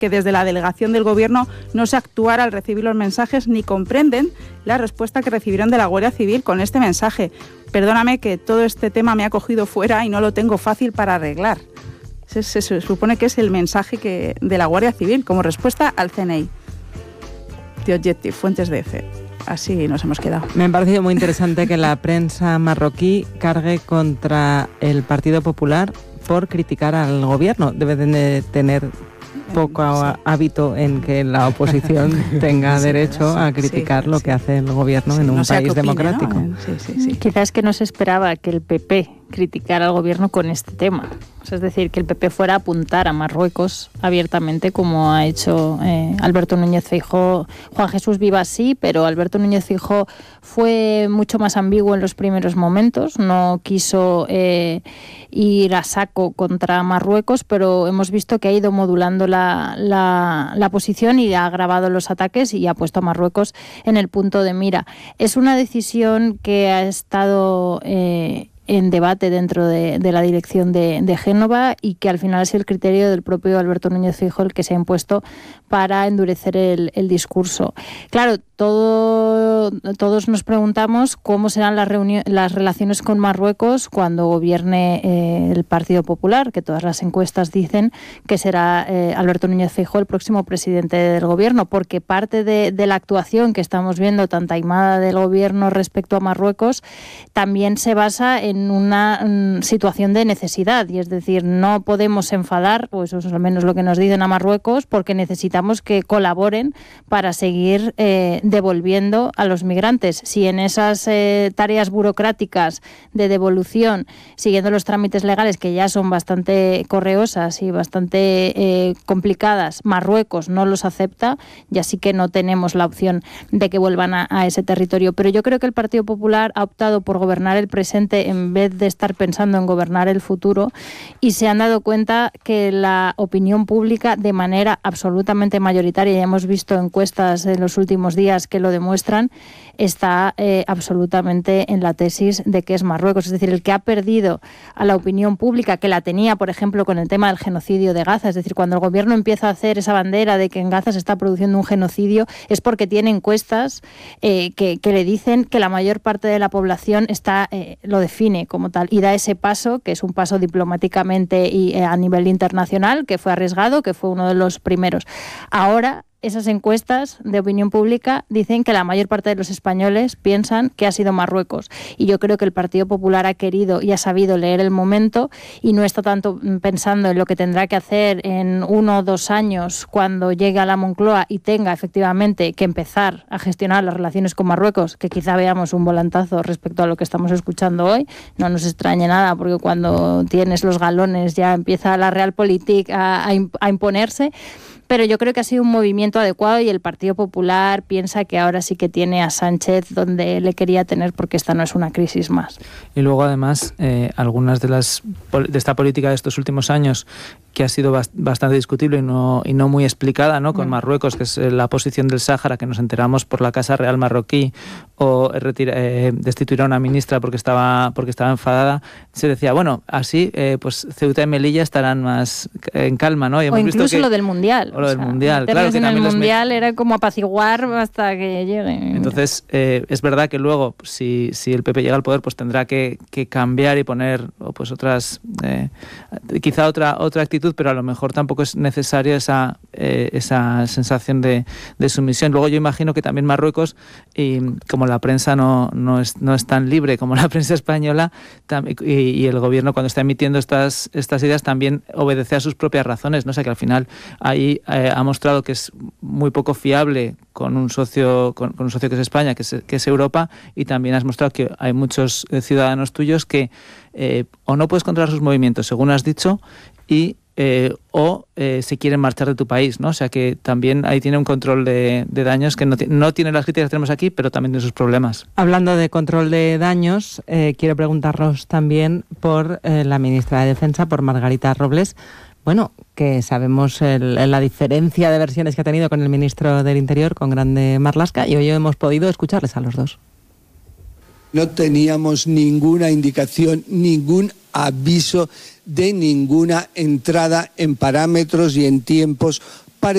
que desde la delegación del Gobierno no se actuara al recibir los mensajes ni comprenden la respuesta que recibieron de la Guardia Civil con este mensaje. Perdóname que todo este tema me ha cogido fuera y no lo tengo fácil para arreglar. Se supone que es el mensaje de la Guardia Civil como respuesta al CNI. The Objective, fuentes de EFE. Así nos hemos quedado. Me ha parecido muy interesante que la prensa marroquí cargue contra el Partido Popular por criticar al gobierno. Debe de tener poco hábito en que la oposición tenga derecho a criticar lo que hace el gobierno en un país democrático. ¿No? Quizás que no se esperaba que el PP criticara al gobierno con este tema. Es decir, que el PP fuera a apuntar a Marruecos abiertamente, como ha hecho Alberto Núñez Feijóo. Juan Jesús Vivas sí, pero Alberto Núñez Feijóo fue mucho más ambiguo en los primeros momentos. No quiso ir a saco contra Marruecos, pero hemos visto que ha ido modulando la posición y ha agravado los ataques y ha puesto a Marruecos en el punto de mira. Es una decisión que ha estado en debate dentro de la dirección de Génova y que al final es el criterio del propio Alberto Núñez Feijóo el que se ha impuesto para endurecer el discurso. Claro, todos nos preguntamos cómo serán las relaciones con Marruecos cuando gobierne el Partido Popular, que todas las encuestas dicen que será Alberto Núñez Feijóo el próximo presidente del gobierno, porque parte de la actuación que estamos viendo tan taimada del gobierno respecto a Marruecos también se basa en una situación de necesidad, y es decir, no podemos enfadar, o eso es al menos lo que nos dicen a Marruecos, porque necesitamos que colaboren para seguir devolviendo a los migrantes. Si en esas tareas burocráticas de devolución, siguiendo los trámites legales que ya son bastante correosas y bastante complicadas, Marruecos no los acepta, ya sí que no tenemos la opción de que vuelvan a ese territorio. Pero yo creo que el Partido Popular ha optado por gobernar el presente en vez de estar pensando en gobernar el futuro, y se han dado cuenta que la opinión pública, de manera absolutamente mayoritaria, ya hemos visto encuestas en los últimos días que lo demuestran, está absolutamente en la tesis de que es Marruecos. Es decir, el que ha perdido a la opinión pública, que la tenía, por ejemplo, con el tema del genocidio de Gaza. Es decir, cuando el gobierno empieza a hacer esa bandera de que en Gaza se está produciendo un genocidio, es porque tiene encuestas que le dicen que la mayor parte de la población lo define como tal y da ese paso, que es un paso diplomáticamente y a nivel internacional, que fue arriesgado, que fue uno de los primeros. Ahora, esas encuestas de opinión pública dicen que la mayor parte de los españoles piensan que ha sido Marruecos. Y yo creo que el Partido Popular ha querido y ha sabido leer el momento y no está tanto pensando en lo que tendrá que hacer en 1 o 2 años cuando llegue a la Moncloa y tenga efectivamente que empezar a gestionar las relaciones con Marruecos, que quizá veamos un volantazo respecto a lo que estamos escuchando hoy. No nos extrañe nada, porque cuando tienes los galones ya empieza la Realpolitik a imponerse. Pero yo creo que ha sido un movimiento adecuado y el Partido Popular piensa que ahora sí que tiene a Sánchez donde le quería tener, porque esta no es una crisis más. Y luego, además, algunas de esta política de estos últimos años, que ha sido bastante discutible y no muy explicada, ¿no? Con Marruecos, que es la posición del Sáhara, que nos enteramos por la Casa Real marroquí, o destituir a una ministra porque estaba enfadada. Se decía, bueno, así pues Ceuta y Melilla estarán más en calma, ¿no? Y hemos incluso visto que, lo del Mundial. O lo del Mundial, claro. Que en también el Mundial era como apaciguar hasta que llegue. Entonces, es verdad que luego, si el PP llega al poder, pues tendrá que cambiar y poner pues otras, quizá otra actitud, pero a lo mejor tampoco es necesaria esa sensación de sumisión. Luego yo imagino que también Marruecos, y como la prensa no es tan libre como la prensa española, y el gobierno, cuando está emitiendo estas ideas, también obedece a sus propias razones, ¿no? O sea, que al final ahí ha mostrado que es muy poco fiable con un socio que es España, que es Europa, y también has mostrado que hay muchos ciudadanos tuyos que o no puedes controlar sus movimientos, según has dicho, y o se quieren marchar de tu país, ¿no? O sea que también ahí tiene un control de daños que no tiene las críticas que tenemos aquí, pero también tiene sus problemas. Hablando de control de daños, quiero preguntaros también por la ministra de Defensa, por Margarita Robles. Bueno, que sabemos la diferencia de versiones que ha tenido con el ministro del Interior, con Grande Marlaska, y hoy hemos podido escucharles a los dos. No teníamos ninguna indicación, ningún aviso de ninguna entrada en parámetros y en tiempos